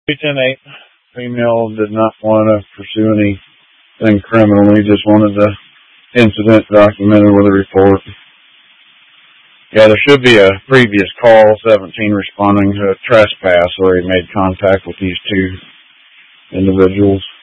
310-8, female did not want to pursue anything criminal. He just wanted the incident documented with a report. Yeah, there should be a previous call, 17, responding to a trespass where he made contact with these two individuals.